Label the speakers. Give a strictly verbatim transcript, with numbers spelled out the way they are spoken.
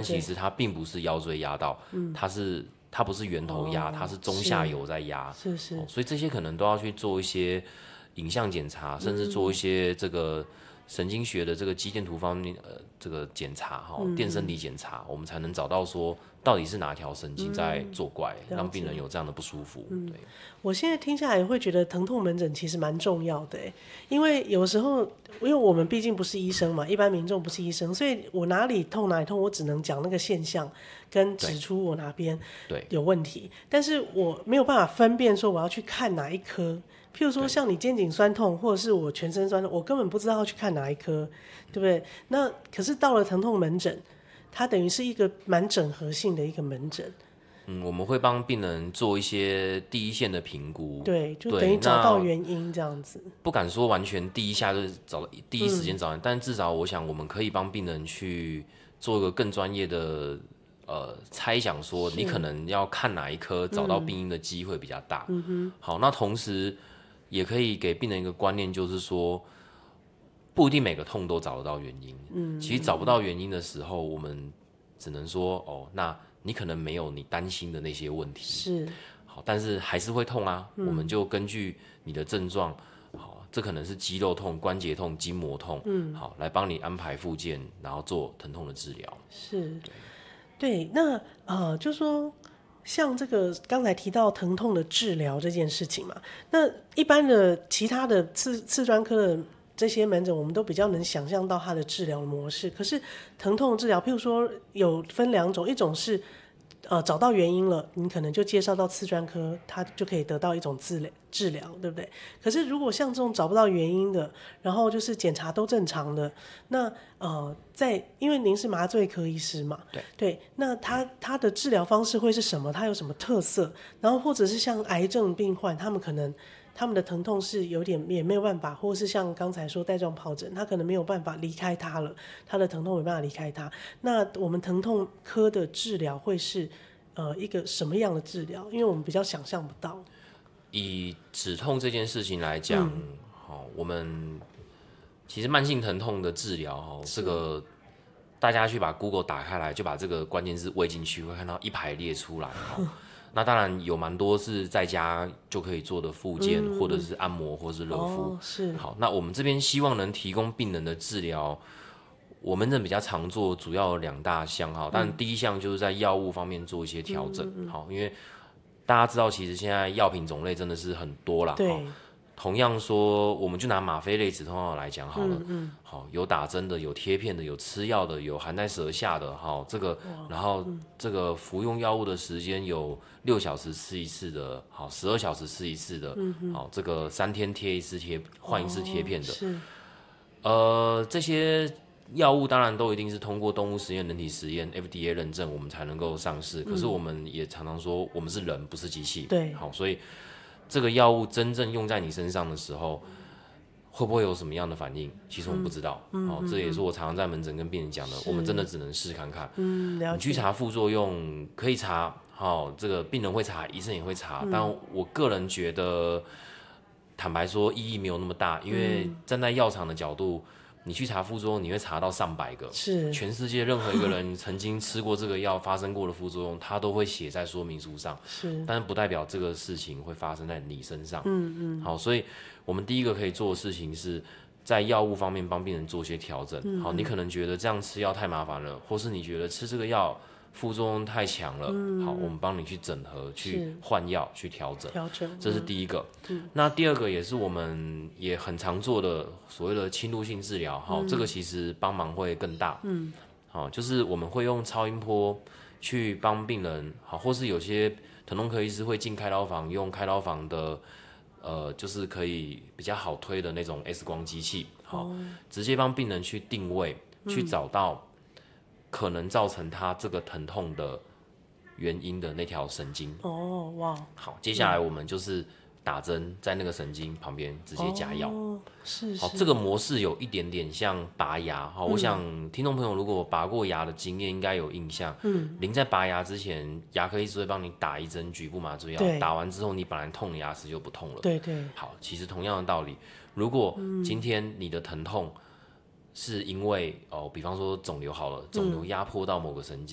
Speaker 1: 其实它并不是腰椎压到，嗯、它是它不是源头压，哦、它是中下游在压，
Speaker 2: 是是、哦，
Speaker 1: 所以这些可能都要去做一些影像检查，甚至做一些这个神经学的这个肌电图方面呃这个检查哈，嗯、电生理检查，我们才能找到说到底是哪条神经在作怪，嗯、让病人有这样的不舒服。嗯、对，
Speaker 2: 我现在听下来会觉得疼痛门诊其实蛮重要的，因为有时候因为我们毕竟不是医生嘛，一般民众不是医生，所以我哪里痛哪里痛，我只能讲那个现象跟指出我哪边有问题，但是我没有办法分辨说我要去看哪一科。譬如说像你肩颈酸痛或者是我全身酸痛，我根本不知道要去看哪一科，对不对？那可是到了疼痛门诊，它等于是一个蛮整合性的一个门诊。
Speaker 1: 嗯，我们会帮病人做一些第一线的评估，
Speaker 2: 对，就等于找到原因这样子。
Speaker 1: 不敢说完全第一下就是找第一时间找人，嗯、但至少我想我们可以帮病人去做一个更专业的呃猜想，说你可能要看哪一科，找到病因的机会比较大。嗯哼。好，那同时也可以给病人一个观念，就是说不一定每个痛都找得到原因。嗯，其实找不到原因的时候，我们只能说哦，那你可能没有你担心的那些问题。
Speaker 2: 是。
Speaker 1: 好，但是还是会痛啊。嗯、我们就根据你的症状，好，这可能是肌肉痛、关节痛、筋膜痛，嗯，好，来帮你安排复健，然后做疼痛的治疗。
Speaker 2: 是。对，那呃，就说。像这个刚才提到疼痛的治疗这件事情嘛，那一般的其他的次次专科的这些门诊，我们都比较能想象到它的治疗模式。可是疼痛治疗，譬如说有分两种，一种是呃找到原因了，你可能就介绍到次专科，它就可以得到一种治疗治疗，对不对？可是如果像这种找不到原因的，然后就是检查都正常的，那呃在因为您是麻醉科医师嘛，
Speaker 1: 对
Speaker 2: 对，那他他的治疗方式会是什么？他有什么特色？然后或者是像癌症病患，他们可能他们的疼痛是有点也没有办法，或是像刚才说带状疱疹，他可能没有办法离开他了，他的疼痛没办法离开他。那我们疼痛科的治疗会是呃一个什么样的治疗？因为我们比较想象不到。
Speaker 1: 以止痛这件事情来讲，嗯哦、我们其实慢性疼痛的治疗，哦、这个大家去把 Google 打开来，就把这个关键字喂进去，会看到一排列出来。哦、那当然有蛮多是在家就可以做的复健，嗯、或者是按摩，或是热敷。
Speaker 2: 哦、是。
Speaker 1: 好，那我们这边希望能提供病人的治疗，我们这比较常做，主要有两大项哈。但第一项就是在药物方面做一些调整，嗯、好，因为大家知道，其实现在药品种类真的是很多啦。
Speaker 2: 对。
Speaker 1: 同样说，我们就拿吗啡类止痛药来讲好了。嗯嗯、好，有打针的，有贴片的，有吃药的，有含在舌下的。好，这个，然后这个服用药物的时间有六小时吃一次的，好，十二小时吃一次的。嗯、好，这个三天贴一次贴，换一次贴片的。
Speaker 2: 哦、是。
Speaker 1: 呃，这些药物当然都一定是通过动物实验、人体实验 F D A 认证，我们才能够上市。可是我们也常常说，我们是人，不是机器。
Speaker 2: 对。
Speaker 1: 好，所以这个药物真正用在你身上的时候，会不会有什么样的反应？其实我们不知道。嗯、好，这也是我常常在门诊跟病人讲的，我们真的只能试看看。
Speaker 2: 嗯，了解。
Speaker 1: 你去查副作用可以查，好，这个病人会查，医生也会查，嗯、但我个人觉得，坦白说意义没有那么大，因为站在药厂的角度。你去查副作用，你会查到上百个，
Speaker 2: 是
Speaker 1: 全世界任何一个人曾经吃过这个药发生过的副作用，他都会写在说明书上，
Speaker 2: 是，
Speaker 1: 但是不代表这个事情会发生在你身上。
Speaker 2: 嗯嗯。
Speaker 1: 好，所以我们第一个可以做的事情是在药物方面帮病人做一些调整。嗯、好，你可能觉得这样吃药太麻烦了，或是你觉得吃这个药副作用太强了，嗯、好，我们帮你去整合、去换药、去调整，
Speaker 2: 调整，
Speaker 1: 这是第一个。
Speaker 2: 嗯、
Speaker 1: 那第二个也是我们也很常做的所谓的侵入性治疗，好，嗯、这个其实帮忙会更大。
Speaker 2: 嗯，
Speaker 1: 好，就是我们会用超音波去帮病人，好，或是有些疼痛科医师会进开刀房，用开刀房的呃，就是可以比较好推的那种 X 光机器，好，哦、直接帮病人去定位，去找到可能造成他这个疼痛的原因的那条神经。
Speaker 2: 哦，哇！
Speaker 1: 好，接下来我们就是打针在那个神经旁边直接加药。
Speaker 2: 哦，是是。
Speaker 1: 好，这个模式有一点点像拔牙。好，嗯、我想听众朋友如果拔过牙的经验，应该有印象。嗯。您在拔牙之前，牙科医师会帮你打一针局部麻醉药，打完之后你本来痛的牙齿就不痛了。
Speaker 2: 对对。
Speaker 1: 好，其实同样的道理，如果今天你的疼痛是因为哦，比方说肿瘤好了，肿瘤压迫到某个神经。